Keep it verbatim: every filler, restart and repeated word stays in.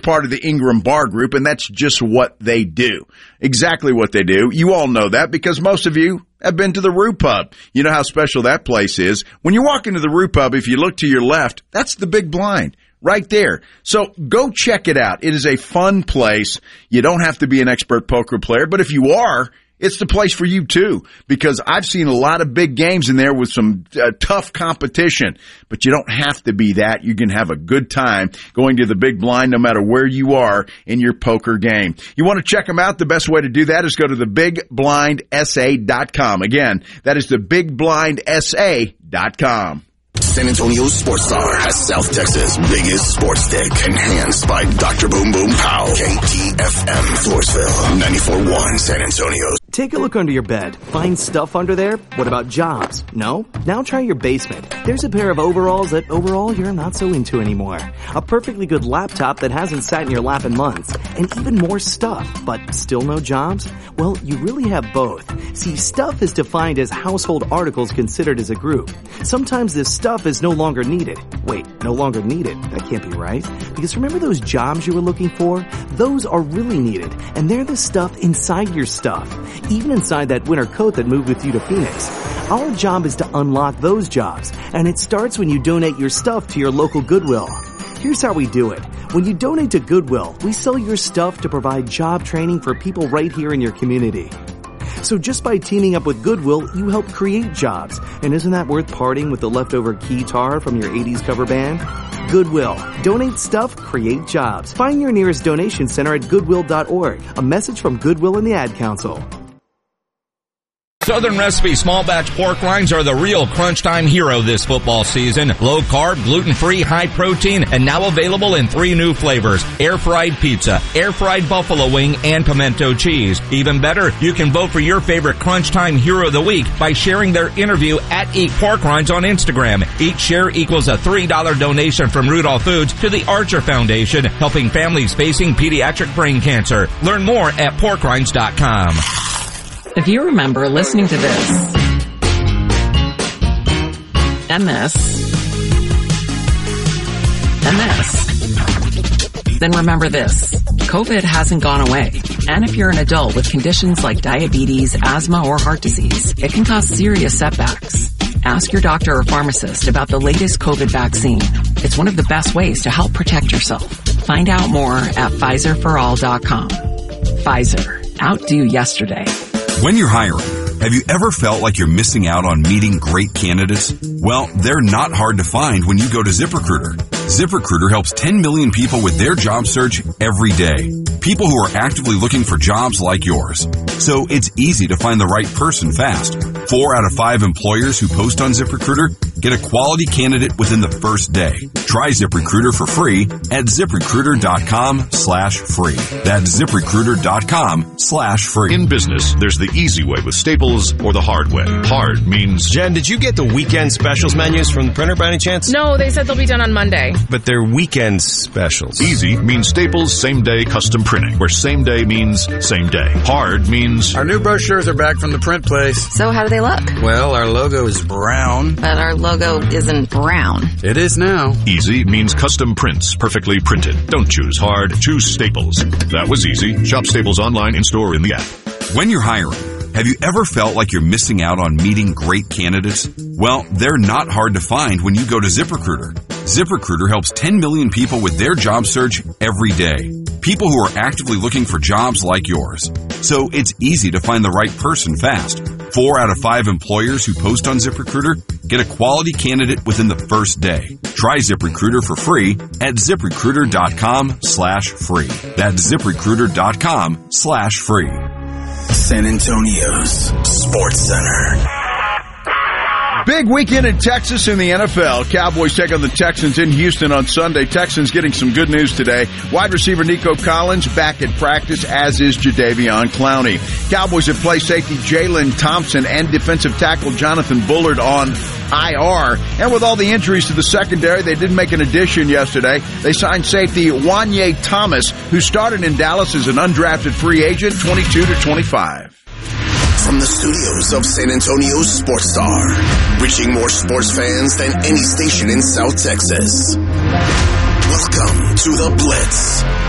part of the Ingram Bar Group, and that's just what they do. Exactly what they do. You all know that because most of you have been to the Roo Pub. You know how special that place is. When you walk into the Roo Pub, if you look to your left, that's the big blind right there. So go check it out. It is a fun place. You don't have to be an expert poker player, but if you are, it's the place for you too, because I've seen a lot of big games in there with some uh, tough competition, but you don't have to be that. You can have a good time going to the big blind no matter where you are in your poker game. You want to check them out? The best way to do that is go to the big blind s a dot com. Again, that is the big blind s a dot com. San Antonio's Sports Star has South Texas' biggest sports stick, enhanced by Doctor Boom Boom Pow. K T F M, Floresville, ninety-four point one San Antonio. Take a look under your bed. Find stuff under there? What about jobs? No? Now try your basement. There's a pair of overalls that overall you're not so into anymore. A perfectly good laptop that hasn't sat in your lap in months. And even more stuff, but still no jobs? Well, you really have both. See, stuff is defined as household articles considered as a group. Sometimes this stuff is no longer needed. Wait, no longer needed? That can't be right. Because remember those jobs you were looking for? Those are really needed. And they're the stuff inside your stuff. Even inside that winter coat that moved with you to Phoenix. Our job is to unlock those jobs, and it starts when you donate your stuff to your local Goodwill. Here's how we do it. When you donate to Goodwill, we sell your stuff to provide job training for people right here in your community. So just by teaming up with Goodwill, you help create jobs. And isn't that worth parting with the leftover keytar from your eighties cover band? Goodwill. Donate stuff, create jobs. Find your nearest donation center at goodwill dot org. A message from Goodwill and the Ad Council. Southern Recipe small batch pork rinds are the real crunch time hero this football season. Low carb, gluten-free, high protein, and now available in three new flavors. Air fried pizza, air fried buffalo wing, and pimento cheese. Even better, you can vote for your favorite crunch time hero of the week by sharing their interview at Eat Pork Rinds on Instagram. Each share equals a three dollar donation from Rudolph Foods to the Archer Foundation, helping families facing pediatric brain cancer. Learn more at pork rinds dot com. If you remember listening to this, and this, and this, then remember this. COVID hasn't gone away. And if you're an adult with conditions like diabetes, asthma, or heart disease, it can cause serious setbacks. Ask your doctor or pharmacist about the latest COVID vaccine. It's one of the best ways to help protect yourself. Find out more at Pfizer for all dot com. Pfizer. Outdo yesterday. When you're hiring, have you ever felt like you're missing out on meeting great candidates? Well, they're not hard to find when you go to ZipRecruiter. ZipRecruiter helps ten million people with their job search every day. People who are actively looking for jobs like yours. So it's easy to find the right person fast. Four out of five employers who post on ZipRecruiter get a quality candidate within the first day. Try ZipRecruiter for free at ZipRecruiter.com slash free. That's ZipRecruiter.com slash free. In business, there's the easy way with Staples or the hard way. Hard means... Jen, did you get the weekend specials menus from the printer by any chance? No, they said they'll be done on Monday. But they're weekend specials. Easy means Staples same-day custom printing, where same day means same day. Hard means... Our new brochures are back from the print place. So how do they look? Well, our logo is brown. But our logo isn't brown. It is now. Easy means custom prints, perfectly printed. Don't choose hard, choose Staples. That was easy. Shop Staples online, in-store, in the app. When you're hiring, have you ever felt like you're missing out on meeting great candidates? Well, they're not hard to find when you go to ZipRecruiter. ZipRecruiter helps ten million people with their job search every day. People who are actively looking for jobs like yours. So it's easy to find the right person fast. Four out of five employers who post on ZipRecruiter get a quality candidate within the first day. Try ZipRecruiter for free at ZipRecruiter.com slash free. That's ZipRecruiter.com slash free. San Antonio's Sports Center. Big weekend in Texas in the N F L. Cowboys take on the Texans in Houston on Sunday. Texans getting some good news today. Wide receiver Nico Collins back at practice, as is Jadeveon Clowney. Cowboys have placed safety Jalen Thompson and defensive tackle Jonathan Bullard on I R. And with all the injuries to the secondary, they did make an addition yesterday. They signed safety Wanye Thomas, who started in Dallas as an undrafted free agent, twenty-two to twenty-five. From the studios of San Antonio's Sports Star, reaching more sports fans than any station in South Texas. Welcome to The Blitz.